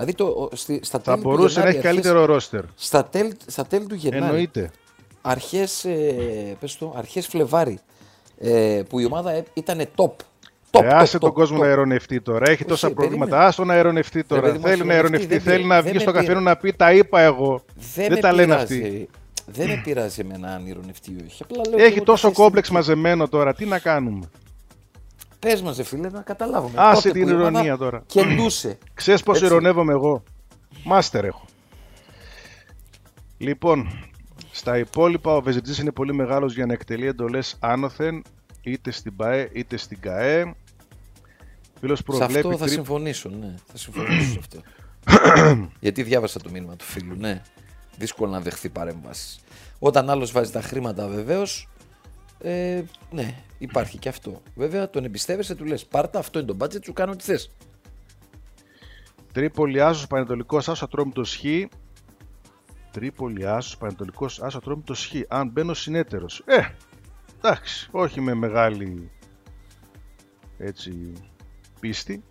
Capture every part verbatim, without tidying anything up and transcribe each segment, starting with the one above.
Δηλαδή το, στη, στα Θα τέλη μπορούσε του Γενάρη, να έχει αρχές, καλύτερο ρόστερ. Στα, τέλ, στα τέλη του Γενάρη, Εννοείται. αρχές, ε, πες το, αρχές Φλεβάρι, ε, που η ομάδα ήταν top. Top, Ε, άσε top, τον top, κόσμο top. να αερωνευτεί τώρα. Έχει Όχι, τόσα προβλήματα. περίμενε. Άστο να αερωνευτεί τώρα. παιδί μου, Θέλει να αερωνευτεί, αερωνευτεί. δεν Θέλει πει- να δεν βγει με στο πειράζει. καφέ να πει τα είπα εγώ. Δεν, Δεν με τα λένε πειράζει, αυτοί. Δεν με πειράζει εμένα αν ηρωνευτεί ή όχι. Απλά λέω Έχει εγώ τόσο τι κόμπλεξ θέση. μαζεμένο τώρα. Τι να κάνουμε. Πες μας, ρε φίλε, να καταλάβουμε. Άσε Τότε την που η ομάδα ηρωνία τώρα. Κεντούσε. Ξέρεις πώς Έτσι. ηρωνεύομαι εγώ. Μάστερ έχω. Λοιπόν, στα υπόλοιπα ο Βεζιτζής είναι πολύ μεγάλος για να εκτελεί εντολές άνωθεν, είτε στην ΠΑΕ είτε στην ΚΑΕ. Φίλος Σε προβλέπει αυτό θα τρί- συμφωνήσω, ναι. Θα συμφωνήσω σε αυτό. Γιατί διάβασα το μήνυμα του φίλου, ναι. Δύσκολο να δεχθεί παρέμβαση. Όταν άλλος βάζει τα χρήματα, βεβαίως, ε, ναι, υπάρχει και αυτό. Βέβαια, τον εμπιστεύεσαι, του λες πάρτα, αυτό είναι το budget, σου κάνω ό,τι θες. Τρίπολη Άσος Πανετολικός Άσο Ατρόμητος Χ. Τρίπολη Άσος Πανετολικός Άσο Ατρόμητος Χ. Αν μπαίνω συνέτερος. Ε, εντάξει, όχι με μεγάλη έτσι πίστη.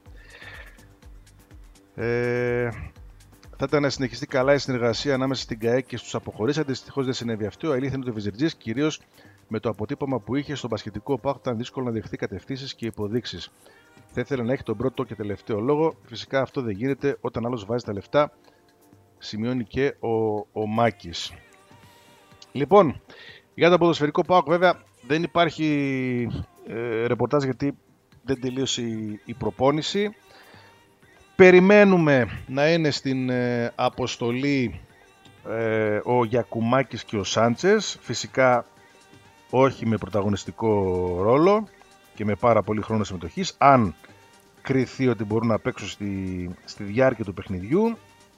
Ε, θα ήταν να συνεχιστεί καλά η συνεργασία ανάμεσα στην ΚΑΕ και στους αποχωρήσαντες. Δυστυχώς δεν συνέβη αυτό. Η αλήθεια είναι ότι ο Βεζερτζής, κυρίως με το αποτύπωμα που είχε στον μπασκετικό ΠΑΟΚ, ήταν δύσκολο να δεχθεί κατευθύνσεις και υποδείξεις. Θα ήθελε να έχει τον πρώτο και τελευταίο λόγο. Φυσικά αυτό δεν γίνεται όταν άλλος βάζει τα λεφτά. Σημειώνει και ο, ο Μάκης. Λοιπόν, για το ποδοσφαιρικό ΠΑΟΚ βέβαια δεν υπάρχει ε, ρεπορτάζ γιατί δεν τελείωσε η, η προπόνηση. Περιμένουμε να είναι στην ε, αποστολή ε, ο Γιακουμάκης και ο Σάντσες. Φυσικά όχι με πρωταγωνιστικό ρόλο και με πάρα πολύ χρόνο συμμετοχής. Αν κριθεί ότι μπορούν να παίξουν στη, στη διάρκεια του παιχνιδιού.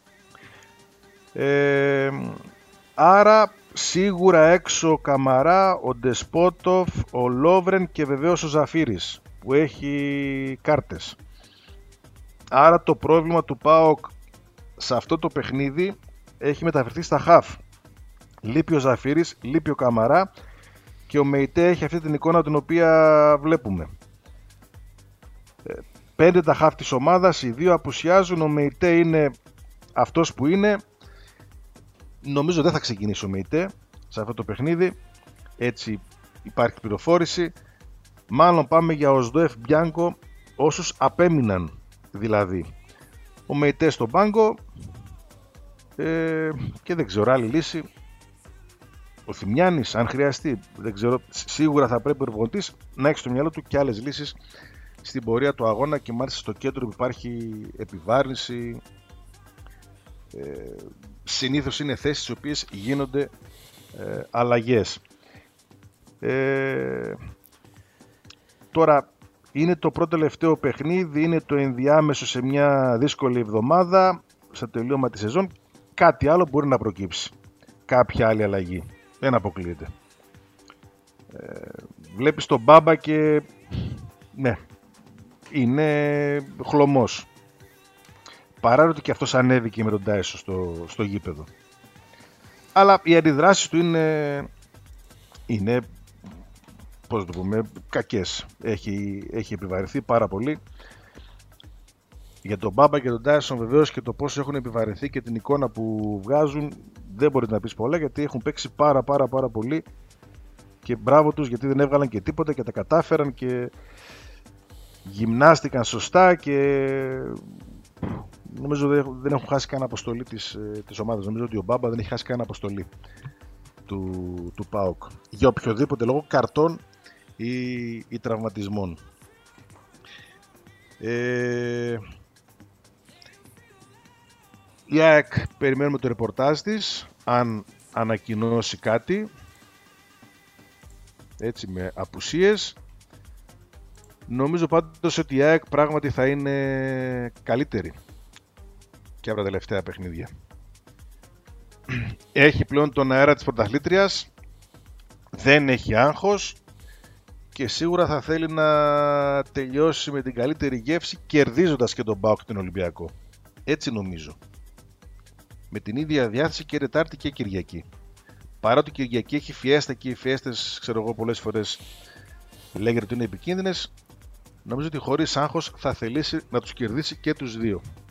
Ε, άρα σίγουρα έξω ο Καμαρά, ο Ντεσπότοφ, ο Λόβρεν και βεβαίως ο Ζαφύρης που έχει κάρτες. Άρα το πρόβλημα του ΠΑΟΚ σε αυτό το παιχνίδι έχει μεταφερθεί στα χαφ. Λείπει ο Ζαφύρης, λείπει ο Καμαρά και ο Μεϊτέ έχει αυτή την εικόνα την οποία βλέπουμε. Πέντε τα χαφ της ομάδας, οι δύο απουσιάζουν, ο Μεϊτέ είναι αυτός που είναι. Νομίζω δεν θα ξεκινήσει ο Μεϊτέ σε αυτό το παιχνίδι, έτσι υπάρχει πληροφόρηση. Μάλλον πάμε για Οσδόεφ Μπιάνκο, όσους απέμειναν δηλαδή. Ο Μεϊτέ στον πάγκο ε, και δεν ξέρω άλλη λύση. Ο Θημιάνης αν χρειαστεί, δεν ξέρω, σίγουρα θα πρέπει ο προπονητής να έχει στο μυαλό του και άλλες λύσεις στην πορεία του αγώνα και μάλιστα στο κέντρο που υπάρχει επιβάρυνση. Ε, συνήθως είναι θέσεις στις οποίες γίνονται ε, αλλαγές. Ε, τώρα είναι το πρώτο τελευταίο παιχνίδι, είναι το ενδιάμεσο σε μια δύσκολη εβδομάδα, στο τελείωμα της σεζόν. Κάτι άλλο μπορεί να προκύψει, κάποια άλλη αλλαγή, δεν αποκλείεται. Ε, βλέπεις τον Μπάμπα και ναι, είναι χλωμός. Παρά ότι και αυτός ανέβηκε με τον Τάισο στο, στο γήπεδο. Αλλά οι αντιδράσεις του είναι, είναι πώς το πούμε, κακές. Έχει, έχει επιβαρυνθεί πάρα πολύ. Για τον Μπάμπα και τον Τάισον βεβαίως και το πώς έχουν επιβαρυνθεί και την εικόνα που βγάζουν δεν μπορεί να πεις πολλά γιατί έχουν παίξει πάρα πάρα πάρα πολύ και μπράβο τους γιατί δεν έβγαλαν και τίποτα και τα κατάφεραν και γυμνάστηκαν σωστά και νομίζω δεν έχουν χάσει καν αποστολή της, της ομάδας. Νομίζω ότι ο Μπάμπα δεν έχει χάσει καν αποστολή του, του ΠΑΟΚ για οποιοδήποτε λόγο καρτών ή, ή τραυματισμών. Ε, η ΑΕΚ περιμένουμε το ρεπορτάζ της αν ανακοινώσει κάτι έτσι με απουσίες. Νομίζω πάντως ότι η ΑΕΚ πράγματι θα είναι καλύτερη και από τα τελευταία παιχνίδια. Έχει πλέον τον αέρα της πρωταθλήτριας, δεν έχει άγχος και σίγουρα θα θέλει να τελειώσει με την καλύτερη γεύση κερδίζοντας και τον ΠΑΟΚ τον Ολυμπιακό. Έτσι νομίζω. Με την ίδια διάθεση και Τετάρτη και Κυριακή. Παρότι η Κυριακή έχει φιέστα και οι φιέστες, ξέρω εγώ, πολλές φορές λέγεται ότι είναι επικίνδυνες, νομίζω ότι χωρίς άγχος θα θελήσει να τους κερδίσει και τους δύο.